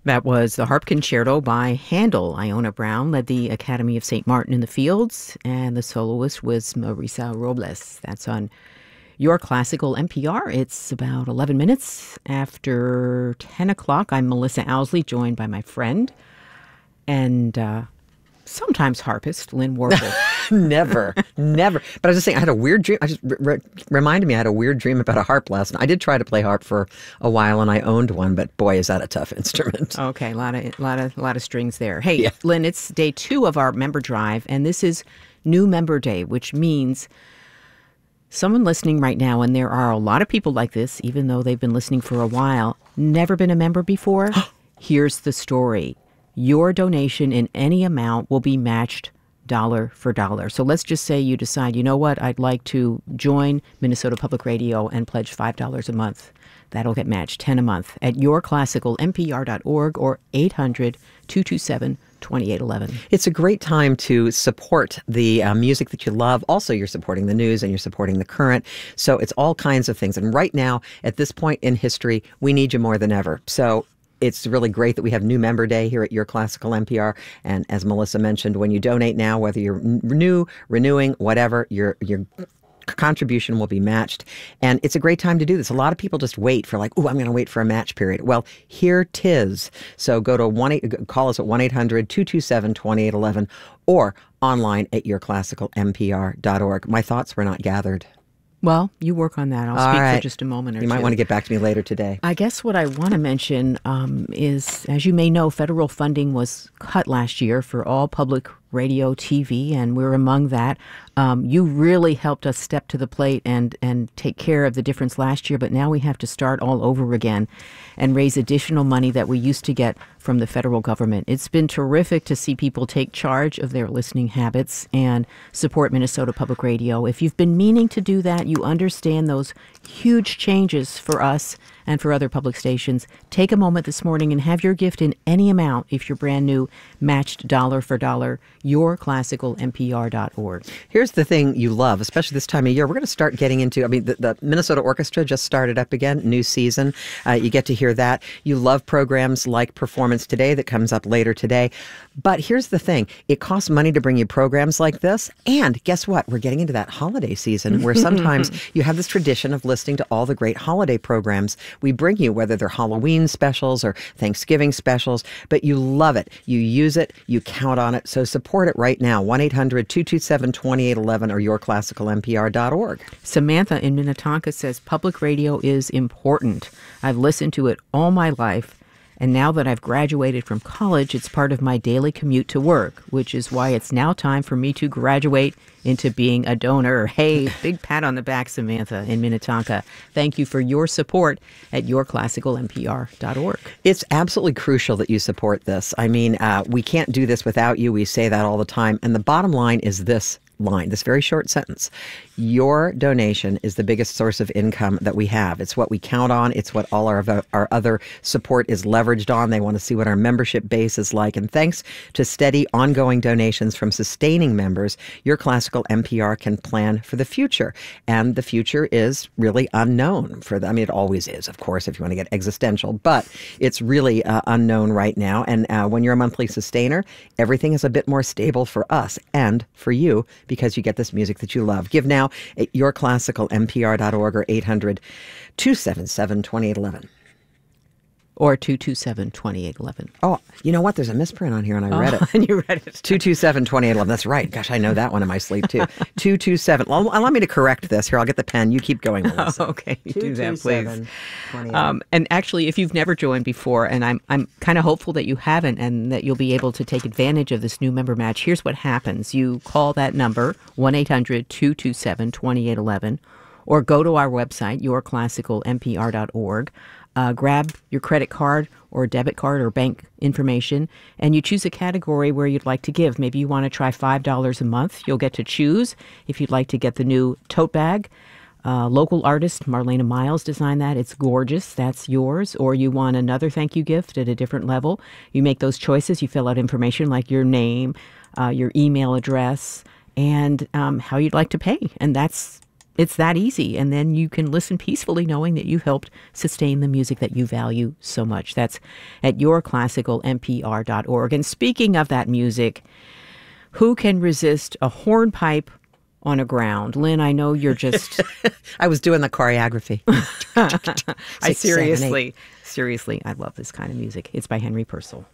That was the Harp Concerto by Handel. Iona Brown led the Academy of St. Martin in the Fields, and the soloist was Marisa Robles. That's on Your Classical NPR. It's about 11 minutes after 10 o'clock. I'm Melissa Owsley, joined by my friend and sometimes harpist, Lynn Warble. Never. But I was just saying, I had a weird dream. I just reminded me, I had a weird dream about a harp last night. I did try to play harp for a while, and I owned one, but boy, is that a tough instrument. Okay, a lot of strings there. Hey, yeah. Lynn, it's day 2 of our member drive, and this is New Member Day, which means someone listening right now, and there are a lot of people like this, even though they've been listening for a while, never been a member before. Here's the story. Your donation in any amount will be matched dollar for dollar. So let's just say you decide, you know what, I'd like to join Minnesota Public Radio and pledge $5 a month. That'll get matched, 10 a month at yourclassicalnpr.org or 800-227-2811. It's a great time to support the music that you love. Also, you're supporting the news and you're supporting the current. So it's all kinds of things. And right now, at this point in history, we need you more than ever. So it's really great that we have New Member Day here at Your Classical NPR. And as Melissa mentioned, when you donate now, whether you're new, renewing, whatever, your contribution will be matched. And it's a great time to do this. A lot of people just wait for I'm going to wait for a match period. Well, here 'tis. So go to call us at 1-800-227-2811 or online at yourclassicalnpr.org. My thoughts were not gathered. Well, you work on that. I'll speak for just a moment or two. You might want to get back to me later today. I guess what I want to mention is, as you may know, federal funding was cut last year for all public radio, TV, and we're among that. You really helped us step to the plate and take care of the difference last year, but now we have to start all over again and raise additional money that we used to get from the federal government. It's been terrific to see people take charge of their listening habits and support Minnesota Public Radio. If you've been meaning to do that, you understand those huge changes for us and for other public stations. Take a moment this morning and have your gift in any amount, if you're brand new, matched dollar for dollar, yourclassicalnpr.org. Here's the thing you love, especially this time of year. We're going to start getting into, the Minnesota Orchestra just started up again, new season. You get to hear that. You love programs like Performance Today that comes up later today. But here's the thing. It costs money to bring you programs like this. And guess what? We're getting into that holiday season where sometimes you have this tradition of listening to all the great holiday programs we bring you, whether they're Halloween specials or Thanksgiving specials, but you love it. You use it. You count on it. So support it right now. 1-800-227-2811 or yourclassicalnpr.org. Samantha in Minnetonka says, public radio is important. I've listened to it all my life. And now that I've graduated from college, it's part of my daily commute to work, which is why it's now time for me to graduate into being a donor. Hey, big pat on the back, Samantha in Minnetonka. Thank you for your support at yourclassicalnpr.org. It's absolutely crucial that you support this. We can't do this without you. We say that all the time. And the bottom line is this very short sentence. Your donation is the biggest source of income that we have. It's what we count on. It's what all our other support is leveraged on. They want to see what our membership base is like. And thanks to steady, ongoing donations from sustaining members, Your Classical NPR can plan for the future. And the future is really unknown for them. It always is, of course, if you want to get existential, but it's really unknown right now. And when you're a monthly sustainer, everything is a bit more stable for us and for you because you get this music that you love. Give now at yourclassicalnpr.org or 800-277-2811. Or 227-2811. Oh, you know what? There's a misprint on here, and I read it. And you read it. 227-2811. That's right. Gosh, I know that one in my sleep, too. 227. Well, allow me to correct this. Here, I'll get the pen. You keep going, Melissa. Oh, okay. You do that, please. 227-2811. And actually, if you've never joined before, and I'm kind of hopeful that you haven't and that you'll be able to take advantage of this new member match, here's what happens. You call that number, 1-800-227-2811, or go to our website, yourclassicalnpr.org. Grab your credit card or debit card or bank information, and you choose a category where you'd like to give. Maybe you want to try $5 a month. You'll get to choose if you'd like to get the new tote bag. Local artist Marlena Miles designed that. It's gorgeous. That's yours. Or you want another thank you gift at a different level. You make those choices. You fill out information like your name, your email address, and how you'd like to pay. And that's It's that easy. And then you can listen peacefully knowing that you've helped sustain the music that you value so much. That's at yourclassicalnpr.org. And speaking of that music, who can resist a hornpipe on a ground? Lynn, I know you're just... I was doing the choreography. Seriously, I love this kind of music. It's by Henry Purcell.